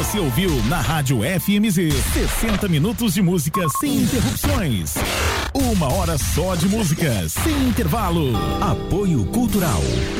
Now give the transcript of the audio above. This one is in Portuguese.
Você ouviu na Rádio FMZ 60 minutos de música sem interrupções. 1 hora só de música, sem intervalo. Apoio Cultural